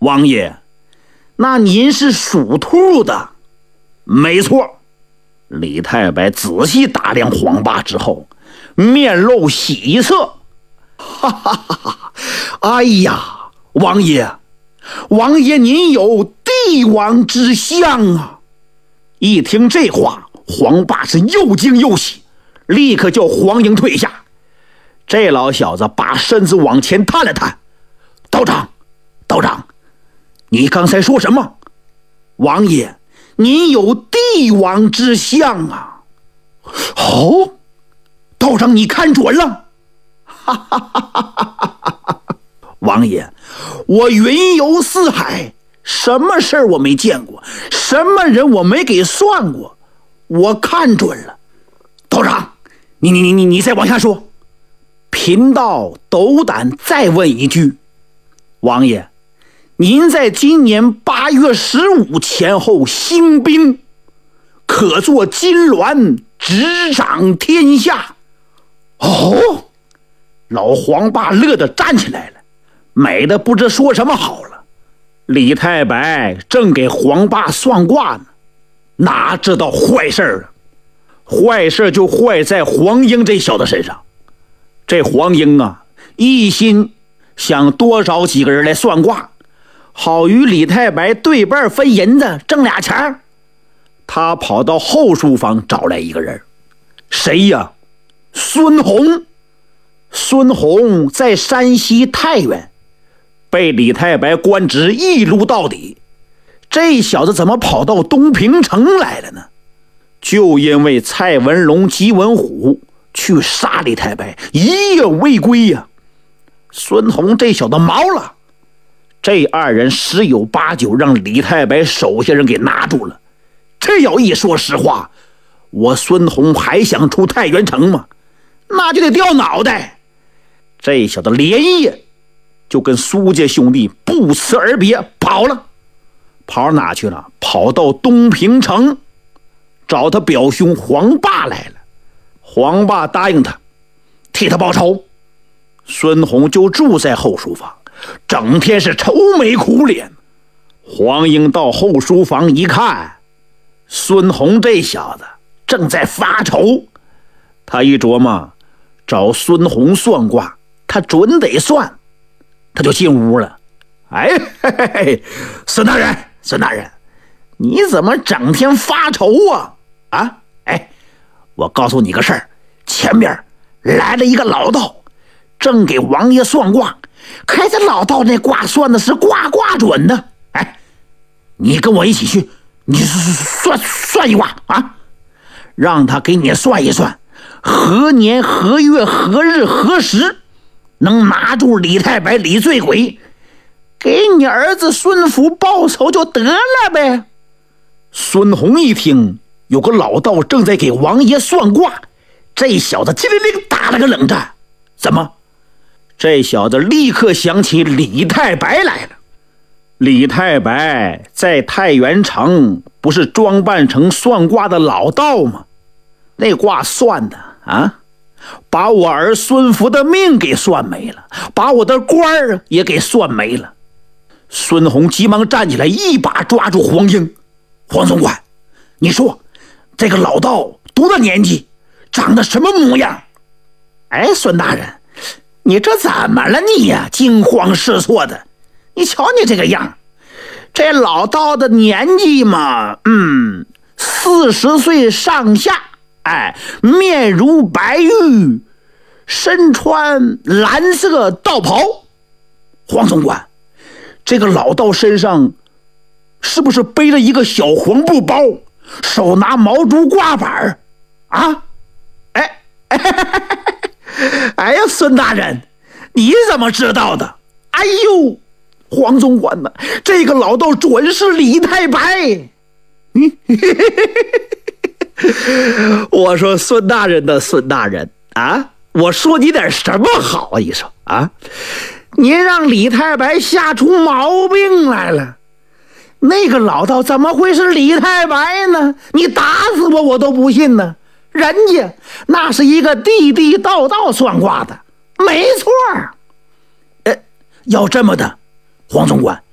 王爷，那您是属兔的。没错。李太白仔细打量黄霸之后，面露喜色。哈哈哈哈！哎呀，王爷，王爷您有帝王之相啊！一听这话，黄霸是又惊又喜，立刻叫黄英退下。这老小子把身子往前探了探。道长，道长，你刚才说什么？王爷，您有帝王之相啊！哦，道长你看准了。哈哈哈哈哈！王爷，我云游四海，什么事儿我没见过，什么人我没给算过，我看准了。道长，你再往下说。贫道斗胆再问一句，王爷，您在今年8月15前后兴兵，可作金銮执掌天下。哦，老黄霸乐得站起来了，美的不知说什么好了。李太白正给黄霸算卦呢，哪知道坏事了。坏事就坏在黄英这小子身上。这黄英啊，一心想多找几个人来算卦，好与李太白对半分银子，挣俩钱。他跑到后书房找来一个人。谁呀？孙弘。孙弘在山西太原被李太白官职一撸到底，这小子怎么跑到东平城来了呢？就因为蔡文龙、吉文虎去杀李太白，一夜未归呀。孙弘这小子毛了，这二人十有八九让李太白手下人给拿住了。这要一说实话，我孙弘还想出太原城吗？那就得掉脑袋。这小子连夜就跟苏家兄弟不辞而别跑了。跑哪去了？跑到东平城找他表兄黄霸来了。黄霸答应他替他报仇。孙弘就住在后书房，整天是愁眉苦脸。黄英到后书房一看，孙弘这小子正在发愁。他一琢磨，找孙弘算卦他准得算，他就进屋了。哎，嘿嘿嘿，孙大人，孙大人，你怎么整天发愁啊？啊，哎，我告诉你个事儿，前面来了一个老道，正给王爷算卦，可这老道那卦算的是卦卦准的。哎，你跟我一起去，你算一卦啊，让他给你算一算，何年何月何日何时能拿住李太白李醉鬼，给你儿子孙福报仇就得了呗。孙弘一听有个老道正在给王爷算卦，这小子机灵灵打了个冷战。怎么？这小子立刻想起李太白来了。李太白在太原城不是装扮成算卦的老道吗？那卦算的啊，把我儿孙福的命给算没了，把我的官儿也给算没了。孙弘急忙站起来，一把抓住黄英。黄总管，你说这个老道多大年纪，长得什么模样？哎，孙大人，你这怎么了你呀？惊慌失措的，你瞧你这个样。这老道的年纪嘛，40岁上下，哎，面如白玉，身穿蓝色道袍。黄总管，这个老道身上是不是背着一个小黄布包，手拿毛竹挂板啊？哎呀，孙大人，你怎么知道的？哎呦，黄总管呢？这个老道准是李太白。我说孙大人的孙大人啊，我说你点什么好啊？你说啊，您让李太白吓出毛病来了。那个老道怎么会是李太白呢？你打死我都不信呢。人家那是一个地地道道算卦的，没错。要这么的，黄总管，